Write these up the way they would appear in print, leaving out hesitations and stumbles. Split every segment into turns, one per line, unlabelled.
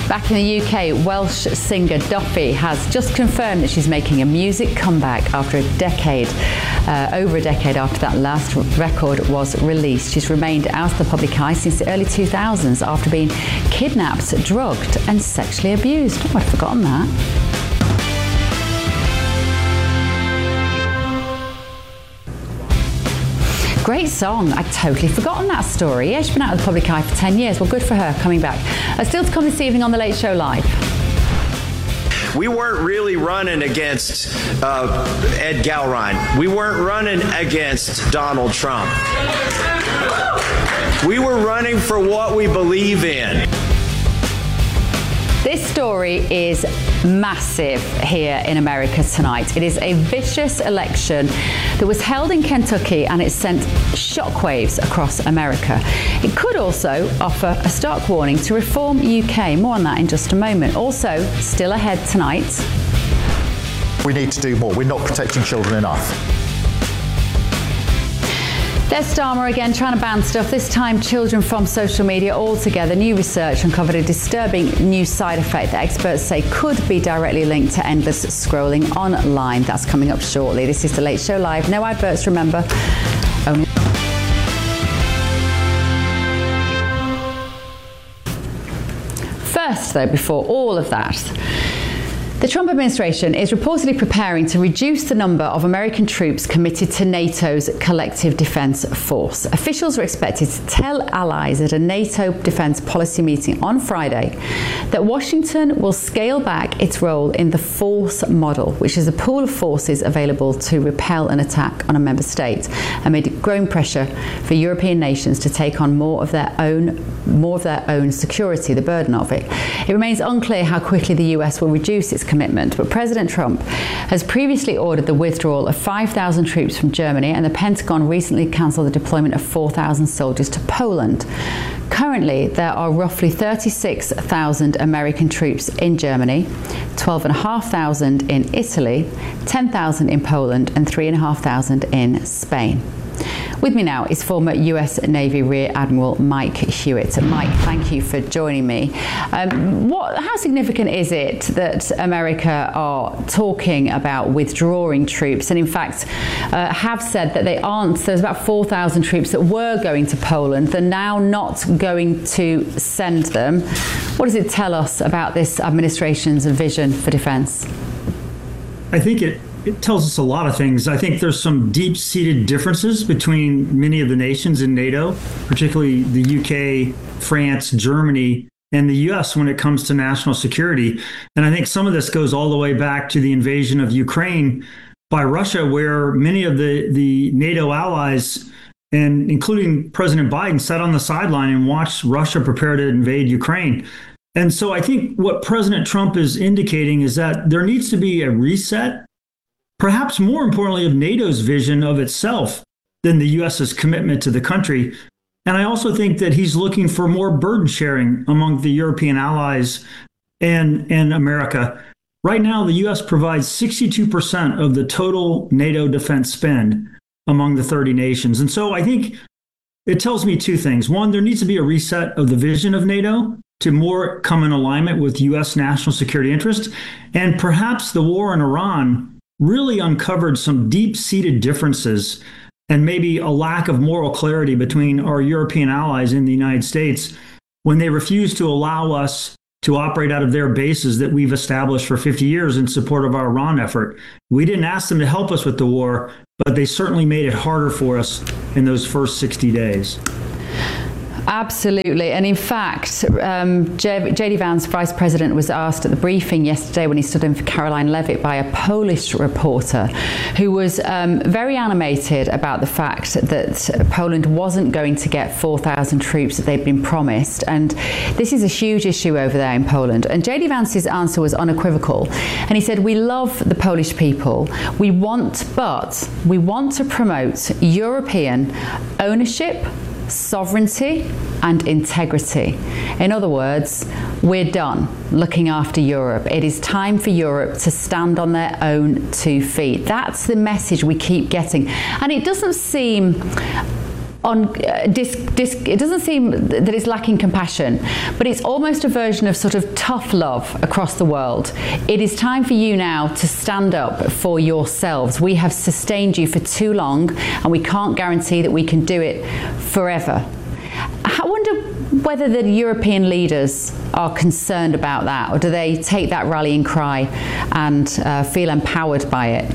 Back in the UK, Welsh singer Duffy has just confirmed that she's making a music comeback after a decade, over a decade after that last record was released. She's remained out of the public eye since the early 2000s after being kidnapped, drugged and sexually abused. Oh, I'd forgotten that. Great song. I'd totally forgotten that story. Yeah, she's been out of the public eye for 10 years. Well, good for her coming back. Still to come this evening on The Late Show Live.
We weren't really running against Ed Gowron. We weren't running against Donald Trump. We were running for what we believe in.
This story is massive here in America tonight. It is a vicious election that was held in Kentucky and it sent shockwaves across America. It could also offer a stark warning to Reform UK. More on that in just a moment. Also, still ahead tonight.
We need to do more. We're not protecting children enough.
There's Starmer again trying to ban stuff, this time children from social media altogether. New research uncovered a disturbing new side effect that experts say could be directly linked to endless scrolling online. That's coming up shortly. This is The Late Show Live. No adverts, remember. Only First, though, before all of that, the Trump administration is reportedly preparing to reduce the number of American troops committed to NATO's collective defense force. Officials are expected to tell allies at a NATO defense policy meeting on Friday that Washington will scale back its role in the force model, which is a pool of forces available to repel an attack on a member state, amid growing pressure for European nations to take on more of their own security, the burden of it. It remains unclear how quickly the US will reduce its commitment, but President Trump has previously ordered the withdrawal of 5,000 troops from Germany, and the Pentagon recently cancelled the deployment of 4,000 soldiers to Poland. Currently, there are roughly 36,000 American troops in Germany, 12,500 in Italy, 10,000 in Poland, and 3,500 in Spain. With me now is former US Navy Rear Admiral Mike Hewitt. Mike, thank you for joining me. How significant is it that America are talking about withdrawing troops, and in fact have said that they aren't? There's about 4,000 troops that were going to Poland. They're now not going to send them. What does it tell us about this administration's vision for defense?
I think it tells us a lot of things. I think there's some deep-seated differences between many of the nations in NATO, particularly the UK, France, Germany, and the US when it comes to national security. And I think some of this goes all the way back to the invasion of Ukraine by Russia, where many of the NATO allies, and including President Biden, sat on the sideline and watched Russia prepare to invade Ukraine. And so I think what President Trump is indicating is that there needs to be a reset, perhaps more importantly, of NATO's vision of itself than the US's commitment to the country. And I also think that he's looking for more burden sharing among the European allies and America. Right now, the US provides 62% of the total NATO defense spend among the 30 nations. And so I think it tells me two things. One, there needs to be a reset of the vision of NATO to more come in alignment with US national security interests. And perhaps the war in Iran really uncovered some deep-seated differences and maybe a lack of moral clarity between our European allies in the United States when they refused to allow us to operate out of their bases that we've established for 50 years in support of our Iran effort. We didn't ask them to help us with the war, but they certainly made it harder for us in those first 60 days.
Absolutely. And in fact, J.D. Vance, Vice President, was asked at the briefing yesterday when he stood in for Caroline Levitt by a Polish reporter who was very animated about the fact that Poland wasn't going to get 4,000 troops that they'd been promised. And this is a huge issue over there in Poland. And J.D. Vance's answer was unequivocal. And he said, we love the Polish people. We want to promote European ownership, sovereignty and integrity. In other words, we're done looking after Europe. It is time for Europe to stand on their own 2 feet. That's the message we keep getting. And it doesn't seem it doesn't seem that it's lacking compassion, but it's almost a version of sort of tough love across the world. It is time for you now to stand up for yourselves. We have sustained you for too long, and we can't guarantee that we can do it forever. I wonder whether the European leaders are concerned about that, or do they take that rallying cry and feel empowered by it?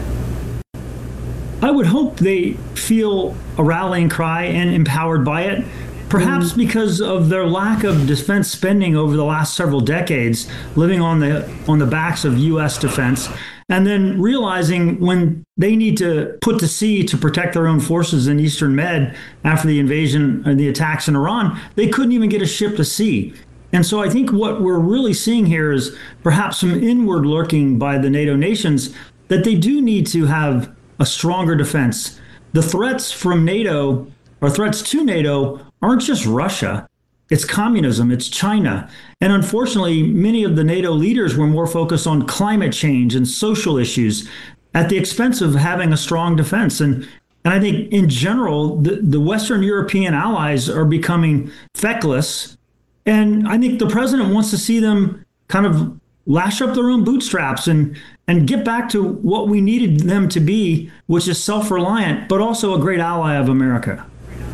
I would hope they feel a rallying cry and empowered by it, perhaps because of their lack of defense spending over the last several decades, living on the backs of U.S. defense, and then realizing when they need to put to sea to protect their own forces in Eastern Med after the invasion and the attacks in Iran, they couldn't even get a ship to sea. And so I think what we're really seeing here is perhaps some inward lurking by the NATO nations that they do need to have a stronger defense. The threats from NATO, or threats to NATO, aren't just Russia. It's communism, it's China. And unfortunately, many of the NATO leaders were more focused on climate change and social issues at the expense of having a strong defense. And I think in general, the Western European allies are becoming feckless. And I think the president wants to see them kind of lash up their own bootstraps and get back to what we needed them to be, which is self-reliant, but also a great ally of America.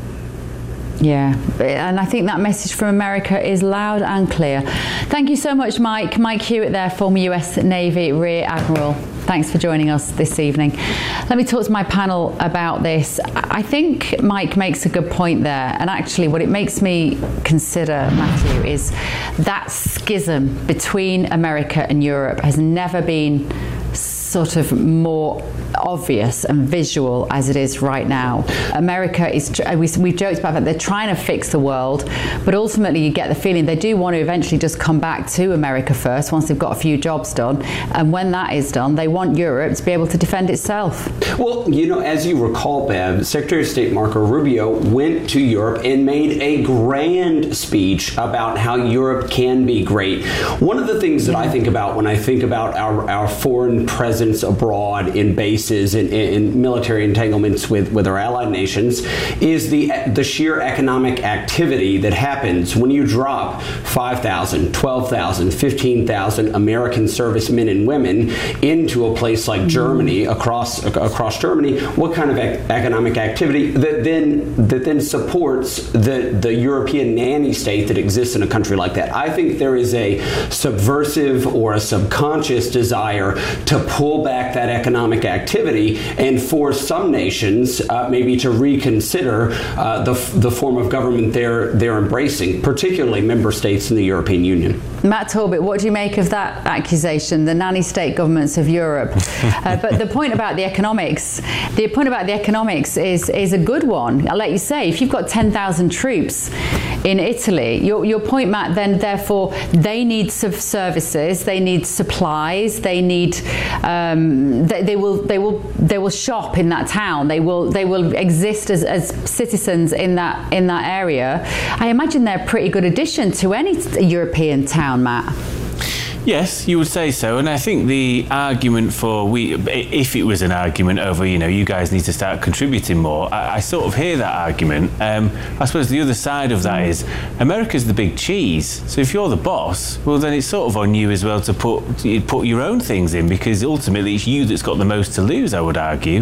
Yeah, and I think that message from America is loud and clear. Thank you so much, Mike. Mike Hewitt there, former US Navy Rear Admiral. Thanks for joining us this evening. Let me talk to my panel about this. I think Mike makes a good point there, and actually what it makes me consider, Matthew, is that schism between America and Europe has never been sort of more obvious and visual as it is right now. America is, we've joked about that, they're trying to fix the world, but ultimately you get the feeling they do want to eventually just come back to America first once they've got a few jobs done, and when that is done, they want Europe to be able to defend itself.
Well, you know, as you recall, Bev, Secretary of State Marco Rubio went to Europe and made a grand speech about how Europe can be great. One of the things that I think about when I think about our foreign presence abroad in bases and in military entanglements with our allied nations is the sheer economic activity that happens when you drop 5,000, 12,000, 15,000 American servicemen and women into a place like Germany, across Germany. What kind of economic activity that then supports the European nanny state that exists in a country like that? I think there is a subversive or a subconscious desire to pull back that economic activity and force some nations maybe to reconsider the form of government they're embracing, particularly member states in the European Union.
Matt Torbett, what do you make of that accusation, the nanny state governments of Europe? But the point about the economics is a good one. I'll let you say, if you've got 10,000 troops in Italy, your point, Matt, then therefore they need services, they need supplies, they need they will shop in that town, they will exist as citizens in that area. I imagine they're a pretty good addition to any European town, Matt.
Yes, you would say so, and I think the argument for if it was an argument over, you guys need to start contributing more, I sort of hear that argument. I suppose the other side of that is America's the big cheese, so if you're the boss, well then it's sort of on you as well to put your own things in, because ultimately it's you that's got the most to lose, I would argue.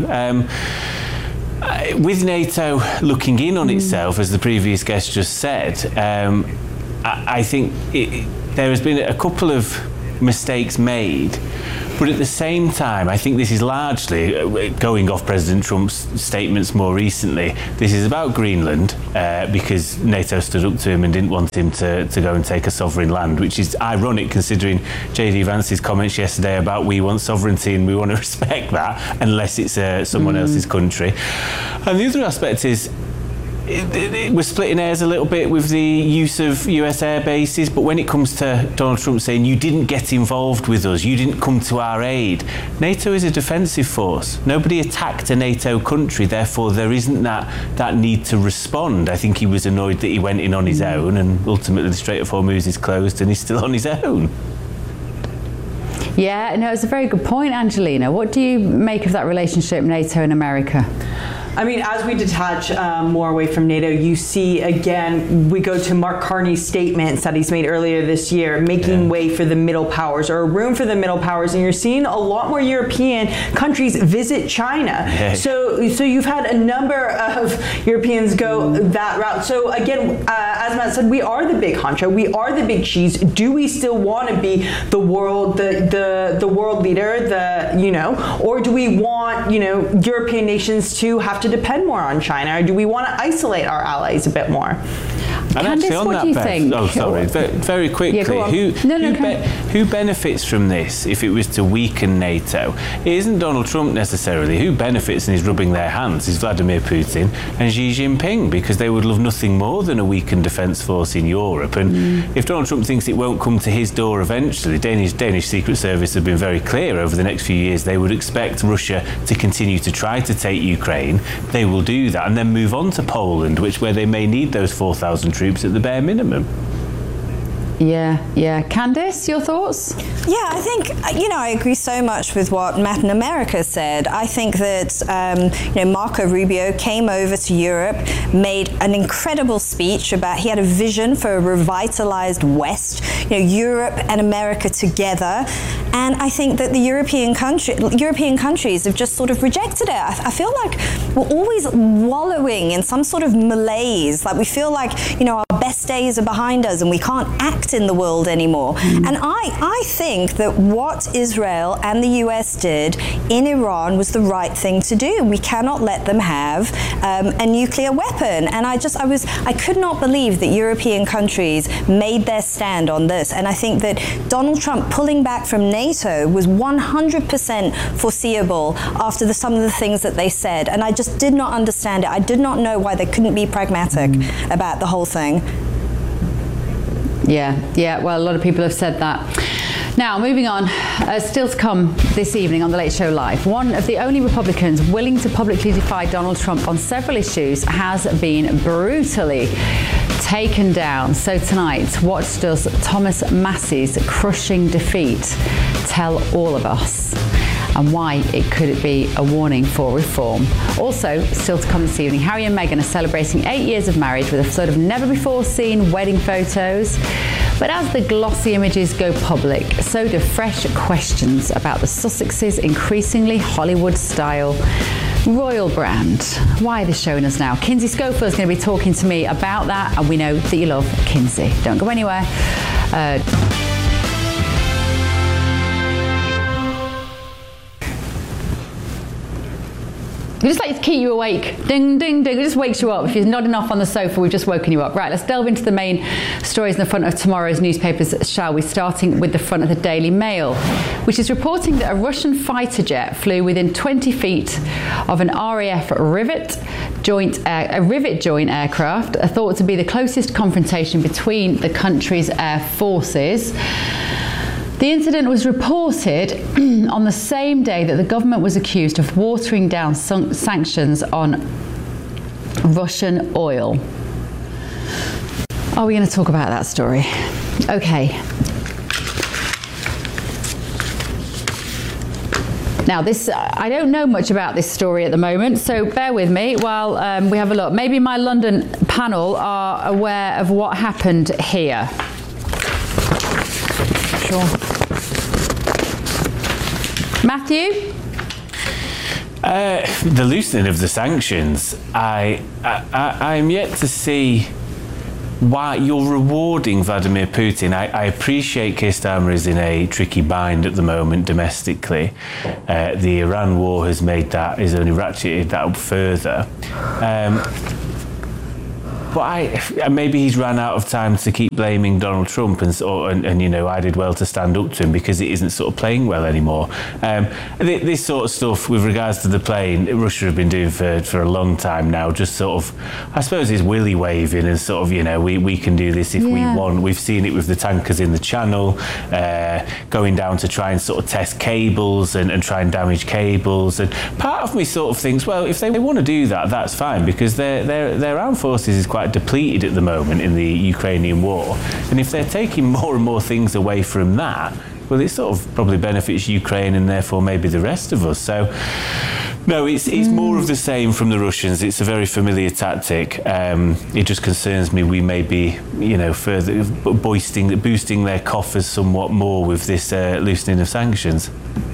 With NATO looking in on itself, as the previous guest just said, I think there has been a couple of mistakes made, but at the same time, I think this is largely, going off President Trump's statements more recently, this is about Greenland, because NATO stood up to him and didn't want him to go and take a sovereign land, which is ironic considering J.D. Vance's comments yesterday about we want sovereignty and we want to respect that unless it's someone else's country. And the other aspect is, we're splitting hairs a little bit with the use of US air bases, but when it comes to Donald Trump saying you didn't get involved with us, you didn't come to our aid, NATO is a defensive force. Nobody attacked a NATO country, therefore there isn't that need to respond. I think he was annoyed that he went in on his own, and ultimately the Strait of Hormuz is closed and he's still on his own.
Yeah, no, it's a very good point, Angelina. What do you make of that relationship, NATO and America?
I mean, as we detach more away from NATO, you see, again, we go to Mark Carney's statements that he's made earlier this year, making way for the middle powers, or room for the middle powers, and you're seeing a lot more European countries visit China. So you've had a number of Europeans go that route. So again, as Matt said, we are the big honcho, we are the big cheese. Do we still want to be the world, the world leader, or do we want, European nations to have to depend more on China, or do we want to isolate our allies a bit more?
And actually on that, Beth, oh sorry, very quickly, who benefits from this if it was to weaken NATO? It isn't Donald Trump necessarily. Who benefits and is rubbing their hands is Vladimir Putin and Xi Jinping, because they would love nothing more than a weakened defence force in Europe. And if Donald Trump thinks it won't come to his door eventually, Danish Secret Service have been very clear over the next few years they would expect Russia to continue to try to take Ukraine. They will do that and then move on to Poland, where they may need those 4,000 troops at the bare minimum.
Yeah. Candice, your thoughts?
Yeah, I think, I agree so much with what Matt in America said. I think that, Marco Rubio came over to Europe, made an incredible speech about, he had a vision for a revitalized West, Europe and America together. And I think that the European countries have just sort of rejected it. I feel like we're always wallowing in some sort of malaise. Like we feel like, our best days are behind us and we can't act in the world anymore. And I think that what Israel and the US did in Iran was the right thing to do. We cannot let them have a nuclear weapon. And I could not believe that European countries made their stand on this. And I think that Donald Trump pulling back from NATO was 100% foreseeable after some of the things that they said. And I just did not understand it. I did not know why they couldn't be pragmatic about the whole thing.
Yeah. Well, a lot of people have said that. Now, moving on, still to come this evening on The Late Show Live, one of the only Republicans willing to publicly defy Donald Trump on several issues has been brutally taken down. So tonight, what does Thomas Massie's crushing defeat tell all of us? And why it could be a warning for reform. Also, still to come this evening, Harry and Meghan are celebrating 8 years of marriage with a sort of never-before-seen wedding photos. But as the glossy images go public, so do fresh questions about the Sussexes' increasingly Hollywood-style royal brand. Why are they showing us now? Kinsey Schofield is going to be talking to me about that, and we know that you love Kinsey. Don't go anywhere. We just like to keep you awake. Ding, ding, ding. It just wakes you up. If you're nodding off on the sofa, we've just woken you up. Right, let's delve into the main stories in the front of tomorrow's newspapers, shall we? Starting with the front of the Daily Mail, which is reporting that a Russian fighter jet flew within 20 feet of an RAF rivet joint aircraft, thought to be the closest confrontation between the country's air forces. The incident was reported on the same day that the government was accused of watering down sanctions on Russian oil. Are we going to talk about that story? Okay. Now, I don't know much about this story at the moment, so bear with me while we have a look. Maybe my London panel are aware of what happened here. Sure. Matthew?
The loosening of the sanctions, I'm yet to see why you're rewarding Vladimir Putin. I appreciate Keir Starmer is in a tricky bind at the moment domestically. The Iran war has only ratcheted that up further. But maybe he's ran out of time to keep blaming Donald Trump, and I did well to stand up to him because it isn't sort of playing well anymore. This sort of stuff with regards to the plane, Russia have been doing for a long time now. Just sort of, I suppose, is willy waving and sort of, we can do this if we want. We've seen it with the tankers in the Channel, going down to try and sort of test cables and try and damage cables. And part of me sort of thinks, well, if they want to do that, that's fine, because their armed forces is quite depleted at the moment in the Ukrainian war, and if they're taking more and more things away from that, well, it sort of probably benefits Ukraine and therefore maybe the rest of us. So No, it's more of the same from the Russians. It's a very familiar tactic. It just concerns me we may be, further boosting their coffers somewhat more with this loosening of sanctions.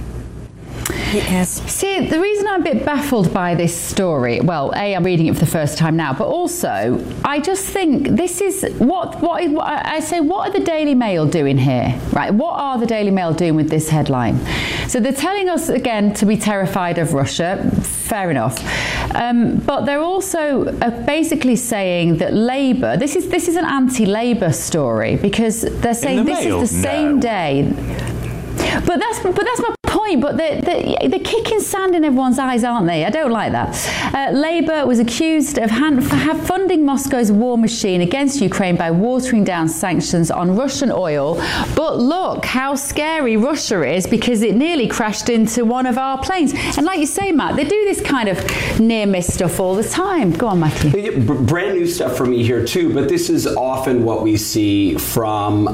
Yes.
See, the reason I'm a bit baffled by this story, well, A, I'm reading it for the first time now, but also, I just think this is, what are the Daily Mail doing here? Right, what are the Daily Mail doing with this headline? So they're telling us, again, to be terrified of Russia, fair enough, but they're also basically saying that Labour, this is an anti-Labour story, because they're saying this is the same day. But that's my point. But they're kicking sand in everyone's eyes, aren't they? I don't like that. Labour was accused of funding Moscow's war machine against Ukraine by watering down sanctions on Russian oil. But look how scary Russia is, because it nearly crashed into one of our planes. And like you say, Matt, they do this kind of near-miss stuff all the time. Go on, Matthew.
Brand new stuff for me here too, but this is often what we see from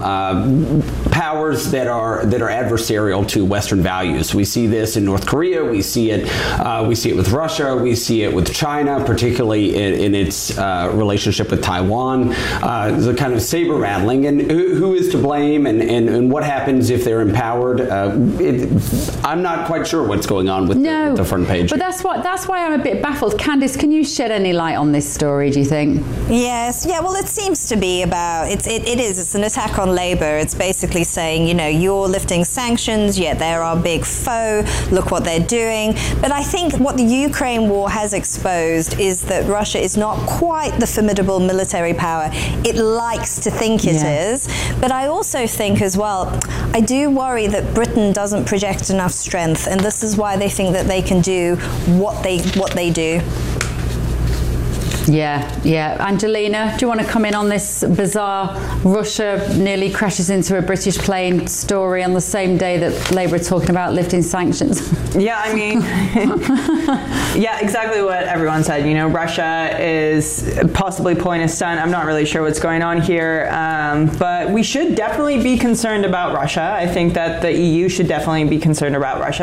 powers that are adversarial to Western values. We see this in North Korea. We see it with Russia. We see it with China, particularly in its relationship with Taiwan. The kind of saber rattling, and who is to blame, and what happens if they're empowered. I'm not quite sure what's going on with the front page.
But that's why I'm a bit baffled. Candice, can you shed any light on this story, do you think?
Yes. Yeah, well, it seems to be about, it's an attack on Labour. It's basically saying, you're lifting sanctions, yet they're our big foe. Look what they're doing. But I think what the Ukraine war has exposed is that Russia is not quite the formidable military power it likes to think it is. But I also think as well, I do worry that Britain doesn't project enough strength, and this is why they think that they can do what they do.
Yeah. Angelina, do you want to come in on this bizarre Russia nearly crashes into a British plane story on the same day that Labour are talking about lifting sanctions?
Yeah, I mean, exactly what everyone said. Russia is possibly pulling a stunt. I'm not really sure what's going on here, but we should definitely be concerned about Russia. I think that the EU should definitely be concerned about Russia.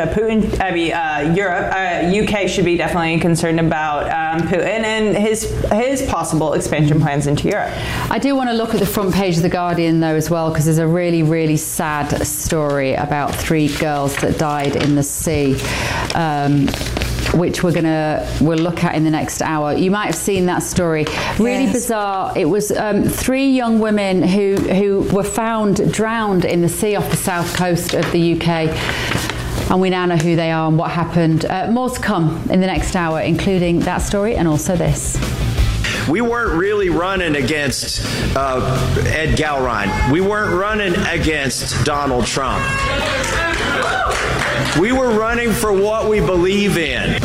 UK should be definitely concerned about Putin and his possible expansion plans into Europe.
I do want to look at the front page of The Guardian, though, as well, because there's a really, really sad story about 3 girls that died in the sea, which we'll look at in the next hour. You might have seen that story. Really bizarre. It was 3 young women who were found drowned in the sea off the south coast of the UK. And we now know who they are and what happened. More to come in the next hour, including that story and also this.
We weren't really running against Ed Gowron. We weren't running against Donald Trump. We were running for what we believe in.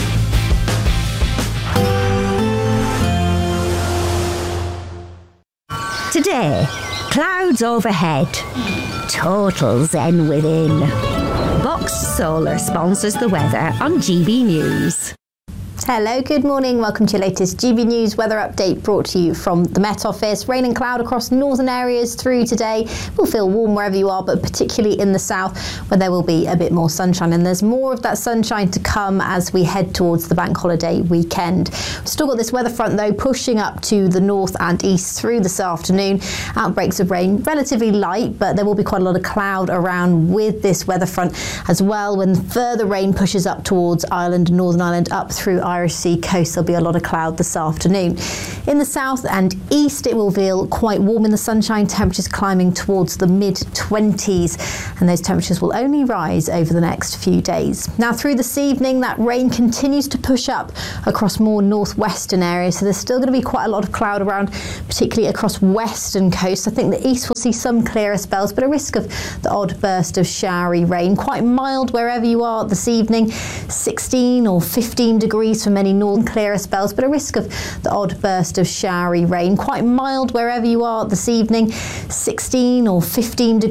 Today, clouds overhead, total zen within. Box Solar sponsors the weather on GB News.
Hello, good morning. Welcome to your latest GB News weather update brought to you from the Met Office. Rain and cloud across northern areas through today. We'll feel warm wherever you are, but particularly in the south where there will be a bit more sunshine. And there's more of that sunshine to come as we head towards the bank holiday weekend. We've still got this weather front though pushing up to the north and east through this afternoon. Outbreaks of rain relatively light, but there will be quite a lot of cloud around with this weather front as well. When further rain pushes up towards Ireland, Northern Ireland, up through Irish Sea coast, there'll be a lot of cloud this afternoon. In the south and east, it will feel quite warm in the sunshine, temperatures climbing towards the mid-20s, and those temperatures will only rise over the next few days. Now through this evening, that rain continues to push up across more northwestern areas, so there's still going to be quite a lot of cloud around, particularly across western coast. I think the east will see some clearer spells, but a risk of the odd burst of showery rain. Quite mild wherever you are this evening, 16 or 15 degrees for many northern clearer spells, but a risk of the odd burst of showery rain. Quite mild wherever you are this evening, 16 or 15 degrees